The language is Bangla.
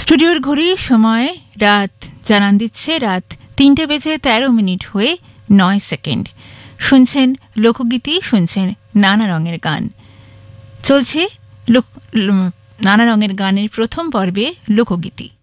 স্টুডিওর ঘড়ি সময় রাত জানান দিচ্ছে রাত 3:13 হয়ে 9 সেকেন্ড। শুনছেন লোকগীতি, শুনছেন নানা রঙের গান। চলছে নানা রঙের গানের প্রথম পর্বে লোকগীতি।